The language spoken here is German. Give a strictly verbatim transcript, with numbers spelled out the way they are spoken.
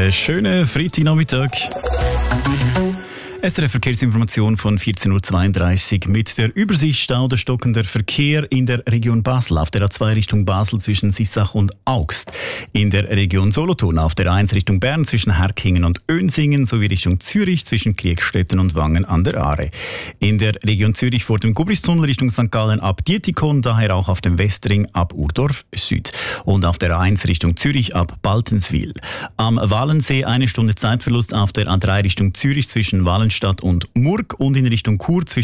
Einen schönen Freitagnachmittag. S R F-Verkehrsinformation von vierzehn Uhr zweiunddreißig mit der Übersicht Stau oder stockender Verkehr in der Region Basel auf der A zwei Richtung Basel zwischen Sissach und Augst, in der Region Solothurn auf der A eins Richtung Bern zwischen Herkingen und Önsingen sowie Richtung Zürich zwischen Kriegstetten und Wangen an der Aare. In der Region Zürich vor dem Gubristunnel Richtung Sankt Gallen ab Dietikon, daher auch auf dem Westring ab Urdorf Süd und auf der A eins Richtung Zürich ab Baltenswil. Am Walensee eine Stunde Zeitverlust auf der A drei Richtung Zürich zwischen Wallenstadt und Murg und in Richtung Chur zwischen